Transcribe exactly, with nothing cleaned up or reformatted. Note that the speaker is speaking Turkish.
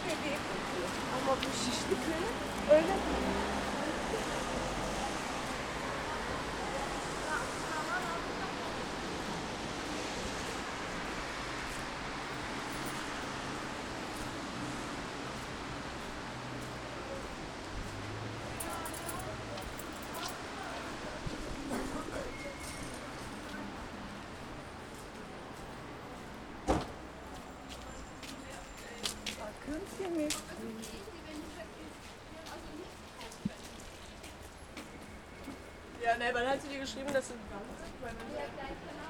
hediye kokuyor. Ama bu şişlikleri öyle bakın temiz. Ja, ne, wann hat sie dir geschrieben, dass sie